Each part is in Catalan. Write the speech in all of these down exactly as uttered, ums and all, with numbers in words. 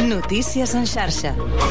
Notícies en xarxa.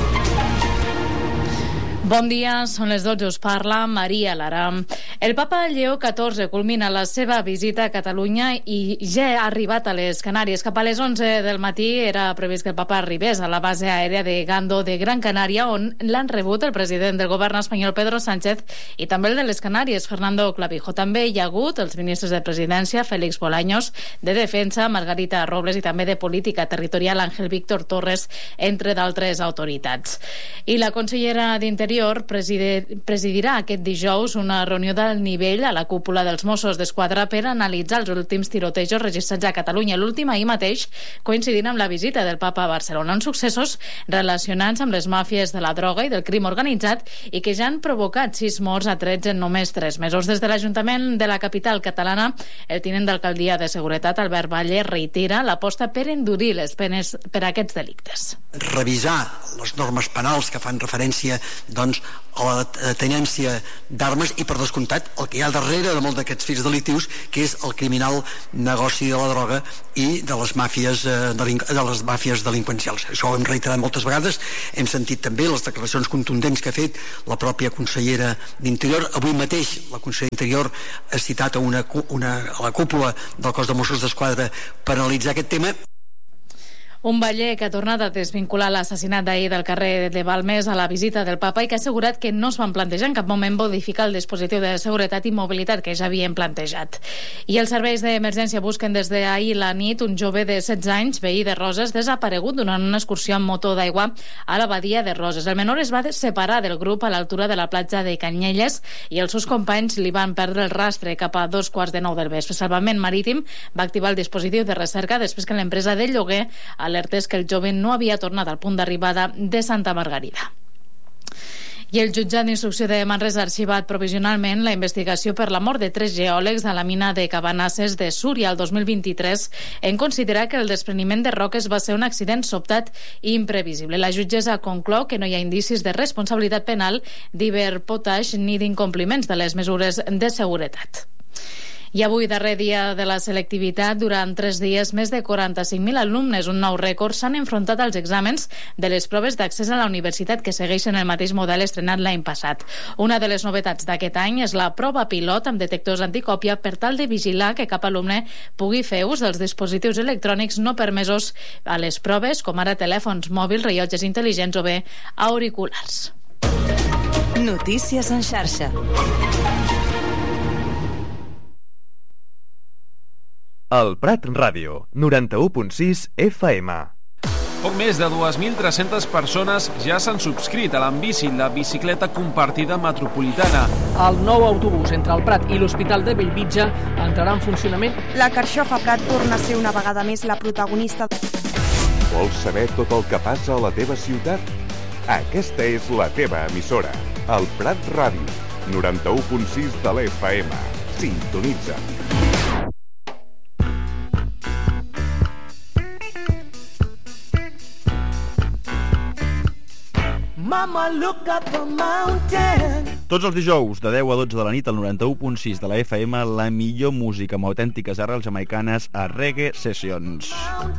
Bon dia, són les dotze, us parla Maria Lara. El papa Lleó catorze culmina la seva visita a Catalunya i ja ha arribat a les Canàries. Cap a les onze del matí era previst que el papa arribés a la base aèria de Gando de Gran Canària, on l'han rebut el president del govern espanyol, Pedro Sánchez, i també el de les Canàries, Fernando Clavijo. També hi ha hagut els ministres de Presidència, Félix Bolaños, de Defensa, Margarita Robles, i també de Política Territorial, Ángel Víctor Torres, entre d'altres autoritats. I la consellera d'Interior presidirà aquest dijous una reunió d'alt nivell a la cúpula dels Mossos d'Esquadra per analitzar els últims tirotejos registrats a Catalunya. L'últim ahir mateix, coincidint amb la visita del papa a Barcelona. Uns successos relacionats amb les màfies de la droga i del crim organitzat i que ja han provocat sis morts a trets en només tres mesos. Des de l'Ajuntament de la capital catalana, el tinent d'alcaldia de Seguretat, Albert Valle, reitera l'aposta per endurir les penes per a aquests delictes. Revisar les normes penals que fan referència doncs, a la tenència d'armes i, per descomptat, el que hi ha darrere de molts d'aquests fets delictius, que és el criminal negoci de la droga i de les màfies, de les màfies delinqüencials. Això ho hem reiterat moltes vegades, hem sentit també les declaracions contundents que ha fet la pròpia consellera d'Interior. Avui mateix la consellera d'Interior ha citat a, una, una, a la cúpula del cos de Mossos d'Esquadra per analitzar aquest tema. Un baller que ha tornat a desvincular l'assassinat d'ahir del carrer de Balmes a la visita del papa i que ha assegurat que no es van plantejar en cap moment modificar el dispositiu de seguretat i mobilitat que ja havien plantejat. I els serveis d'emergència busquen des d'ahir la nit un jove de setze anys, veí de Roses, desaparegut durant una excursió amb motor d'aigua a la badia de Roses. El menor es va separar del grup a l'altura de la platja de Canyelles i els seus companys li van perdre el rastre cap a dos quarts de nou del vespre. Salvament Marítim va activar el dispositiu de recerca després que l'empresa de lloguer alertés que el jove no havia tornat al punt d'arribada de Santa Margarida. I el jutjat d'instrucció de Manresa ha arxivat provisionalment la investigació per la mort de tres geòlegs a la mina de Cabanasses de Súria el dos mil vint-i-tres en considerar que el despreniment de roques va ser un accident sobtat i imprevisible. La jutgessa conclou que no hi ha indicis de responsabilitat penal, d'hiperpotash ni d'incompliments de les mesures de seguretat. I avui, darrer dia de la selectivitat, durant tres dies, més de quaranta-cinc mil alumnes, un nou rècord, s'han enfrontat als exàmens de les proves d'accés a la universitat que segueixen el mateix model estrenat l'any passat. Una de les novetats d'aquest any és la prova pilot amb detectors anticòpia per tal de vigilar que cap alumne pugui fer ús dels dispositius electrònics no permesos a les proves, com ara telèfons mòbils, rellotges intel·ligents o bé auriculars. Notícies en xarxa. El Prat Ràdio, noranta-u punt sis F M. Poc més de dos mil tres-centes persones ja s'han subscrit a l'Ambici, la bicicleta compartida metropolitana. El nou autobús entre el Prat i l'Hospital de Bellvitge entrarà en funcionament. La Carxofa Prat torna a ser una vegada més la protagonista. Vols saber tot el que passa a la teva ciutat? Aquesta és la teva emissora, el Prat Ràdio, noranta-u punt sis de l'F M. Sintonitza. Mama, look up a mountain. Tots els dijous de deu a dotze de la nit al noranta-u punt sis de la F M, la millor música amb autèntiques arrels jamaicanes a Reggae Sessions.